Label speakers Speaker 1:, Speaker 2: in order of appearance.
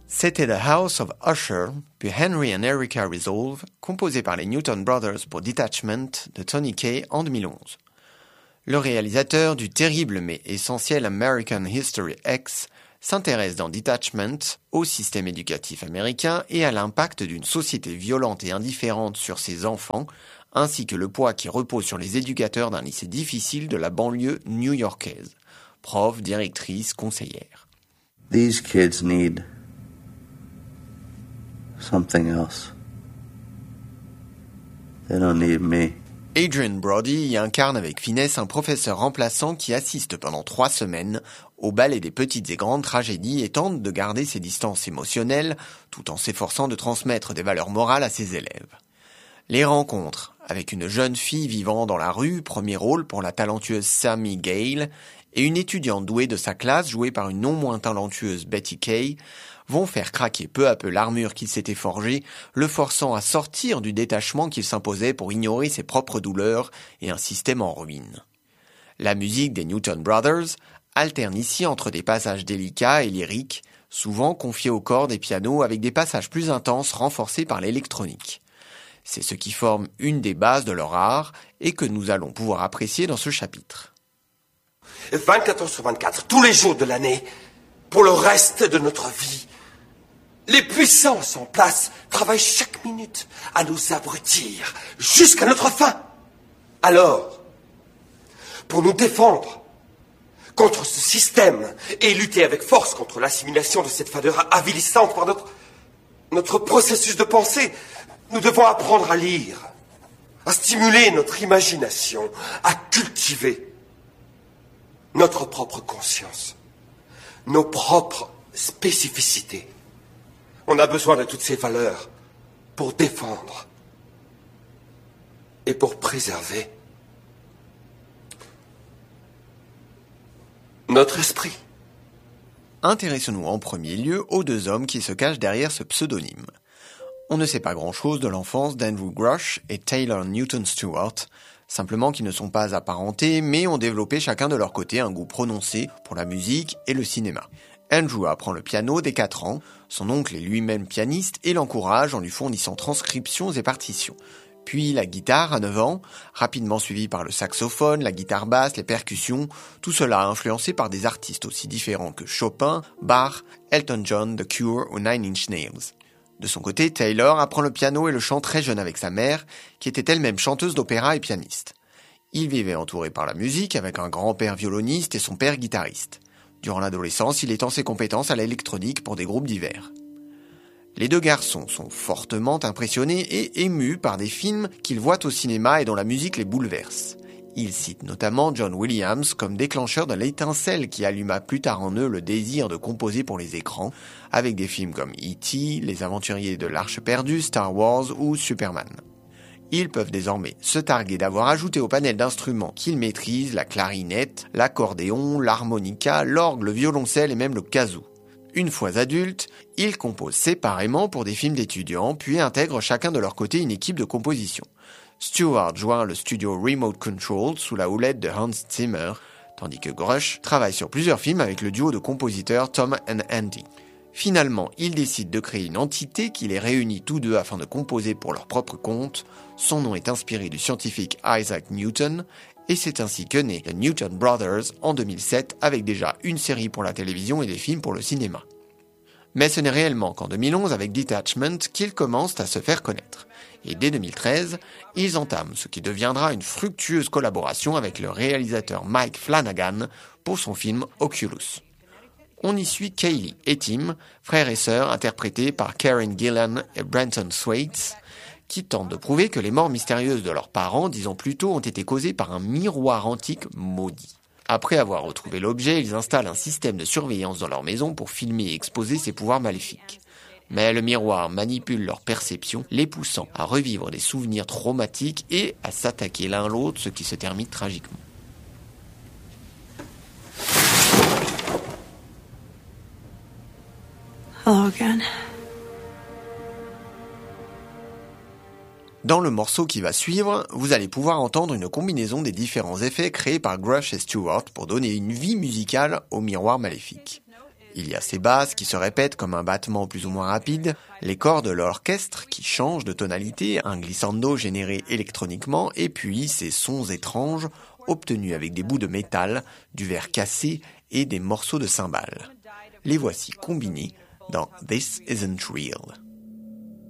Speaker 1: C'était The House of Usher, puis Henry and Erica Resolve, composé par les Newton Brothers pour Detachment de Tony Kaye en 2011. Le réalisateur du terrible mais essentiel American History X s'intéresse dans Detachment au système éducatif américain et à l'impact d'une société violente et indifférente sur ses enfants, ainsi que le poids qui repose sur les éducateurs d'un lycée difficile de la banlieue new-yorkaise. Prof, directrice, conseillère.
Speaker 2: These kids need something else. They don't need me.
Speaker 1: Adrien Brody y incarne avec finesse un professeur remplaçant qui assiste pendant 3 semaines au ballet des petites et grandes tragédies et tente de garder ses distances émotionnelles tout en s'efforçant de transmettre des valeurs morales à ses élèves. Les rencontres avec une jeune fille vivant dans la rue, premier rôle pour la talentueuse Sammy Gale, et une étudiante douée de sa classe jouée par une non moins talentueuse Betty Kay, vont faire craquer peu à peu l'armure qu'il s'était forgée, le forçant à sortir du détachement qu'il s'imposait pour ignorer ses propres douleurs et un système en ruine. La musique des Newton Brothers alterne ici entre des passages délicats et lyriques, souvent confiés au corps des pianos avec des passages plus intenses renforcés par l'électronique. C'est ce qui forme une des bases de leur art et que nous allons pouvoir apprécier dans ce chapitre.
Speaker 3: 24 heures sur 24, tous les jours de l'année, pour le reste de notre vie. Les puissances en place travaillent chaque minute à nous abrutir jusqu'à notre fin. Alors, pour nous défendre contre ce système et lutter avec force contre l'assimilation de cette fadeur avilissante par notre processus de pensée, nous devons apprendre à lire, à stimuler notre imagination, à cultiver notre propre conscience, nos propres spécificités. On a besoin de toutes ces valeurs pour défendre et pour préserver notre esprit.
Speaker 1: Intéressons-nous en premier lieu aux 2 hommes qui se cachent derrière ce pseudonyme. On ne sait pas grand-chose de l'enfance d'Andrew Grush et Taylor Newton Stewart, simplement qu'ils ne sont pas apparentés, mais ont développé chacun de leur côté un goût prononcé pour la musique et le cinéma. Andrew apprend le piano dès 4 ans, son oncle est lui-même pianiste et l'encourage en lui fournissant transcriptions et partitions. Puis la guitare à 9 ans, rapidement suivie par le saxophone, la guitare basse, les percussions, tout cela influencé par des artistes aussi différents que Chopin, Bach, Elton John, The Cure ou Nine Inch Nails. De son côté, Taylor apprend le piano et le chant très jeune avec sa mère, qui était elle-même chanteuse d'opéra et pianiste. Il vivait entouré par la musique avec un grand-père violoniste et son père guitariste. Durant l'adolescence, il étend ses compétences à l'électronique pour des groupes divers. Les 2 garçons sont fortement impressionnés et émus par des films qu'ils voient au cinéma et dont la musique les bouleverse. Ils citent notamment John Williams comme déclencheur de l'étincelle qui alluma plus tard en eux le désir de composer pour les écrans, avec des films comme E.T., Les Aventuriers de l'Arche perdue, Star Wars ou Superman. Ils peuvent désormais se targuer d'avoir ajouté au panel d'instruments qu'ils maîtrisent la clarinette, l'accordéon, l'harmonica, l'orgue, le violoncelle et même le kazoo. Une fois adultes, ils composent séparément pour des films d'étudiants, puis intègrent chacun de leur côté une équipe de composition. Stewart joint le studio Remote Control sous la houlette de Hans Zimmer, tandis que Grush travaille sur plusieurs films avec le duo de compositeurs Tom and Andy. Finalement, ils décident de créer une entité qui les réunit tous 2 afin de composer pour leur propre compte. Son nom est inspiré du scientifique Isaac Newton, et c'est ainsi que naît The Newton Brothers en 2007 avec déjà une série pour la télévision et des films pour le cinéma. Mais ce n'est réellement qu'en 2011 avec Detachment qu'ils commencent à se faire connaître. Et dès 2013, ils entament ce qui deviendra une fructueuse collaboration avec le réalisateur Mike Flanagan pour son film Oculus. On y suit Kaylee et Tim, frères et sœurs interprétés par Karen Gillan et Brenton Thwaites, qui tentent de prouver que les morts mystérieuses de leurs parents 10 ans plus tôt ont été causées par un miroir antique maudit. Après avoir retrouvé l'objet, ils installent un système de surveillance dans leur maison pour filmer et exposer ses pouvoirs maléfiques. Mais le miroir manipule leur perception, les poussant à revivre des souvenirs traumatiques et à s'attaquer l'un l'autre, ce qui se termine tragiquement.
Speaker 4: Hello again.
Speaker 1: Dans le morceau qui va suivre, vous allez pouvoir entendre une combinaison des différents effets créés par Grush et Stewart pour donner une vie musicale au miroir maléfique. Il y a ces basses qui se répètent comme un battement plus ou moins rapide, les cordes de l'orchestre qui changent de tonalité, un glissando généré électroniquement, et puis ces sons étranges obtenus avec des bouts de métal, du verre cassé et des morceaux de cymbales. Les voici combinés dans This Isn't Real.